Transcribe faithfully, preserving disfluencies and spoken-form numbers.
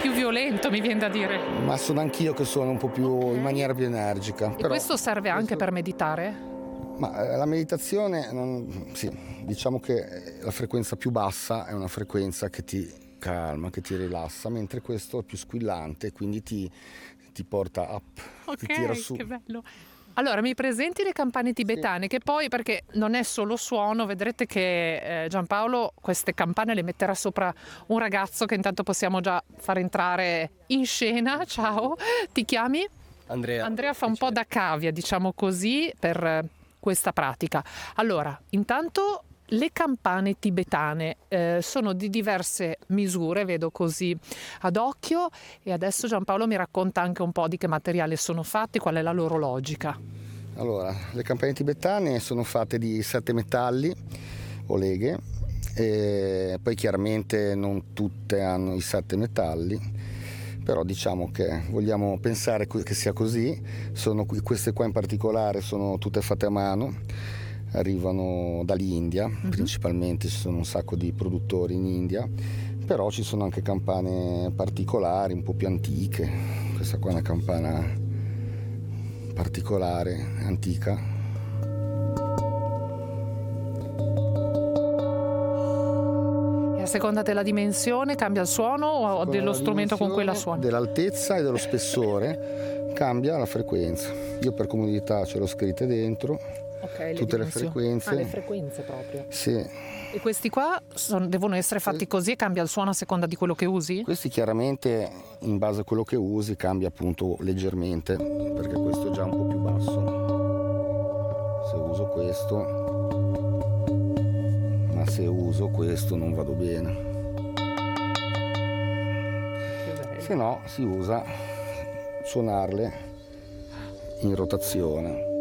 più violento, mi viene da dire. Ma sono anch'io che suono un po' più okay. in maniera più energica. E però questo serve anche questo... per meditare? Ma la meditazione, non, sì, diciamo che la frequenza più bassa è una frequenza che ti calma, che ti rilassa, mentre questo è più squillante, quindi ti, ti porta up, okay, ti tira su. Che bello. Allora, mi presenti le campane tibetane, sì. Che poi, perché non è solo suono, vedrete che eh, Giampaolo queste campane le metterà sopra un ragazzo che intanto possiamo già far entrare in scena. Ciao, ti chiami? Andrea. Andrea fa un po' da cavia, diciamo così, per questa pratica. Allora, intanto le campane tibetane eh, sono di diverse misure, vedo così ad occhio, e adesso Giampaolo mi racconta anche un po' di che materiale sono fatti, qual è la loro logica. Allora, le campane tibetane sono fatte di sette metalli o leghe, e poi chiaramente non tutte hanno i sette metalli, però diciamo che vogliamo pensare che sia così. Sono, queste qua in particolare sono tutte fatte a mano, arrivano dall'India, mm-hmm. principalmente ci sono un sacco di produttori in India, però ci sono anche campane particolari, un po' più antiche. Questa qua è una campana particolare, antica. E a seconda della dimensione cambia il suono o dello strumento con cui la suoni? Dell'altezza e dello spessore cambia la frequenza. Io per comodità ce l'ho scritte dentro. Okay, tutte le le frequenze. Ah, le frequenze proprio. Sì. E questi qua sono, devono essere fatti così e cambia il suono a seconda di quello che usi? Questi chiaramente in base a quello che usi cambia appunto leggermente, perché questo è già un po' più basso. Se uso questo, ma se uso questo non vado bene. Se no si usa suonarle in rotazione.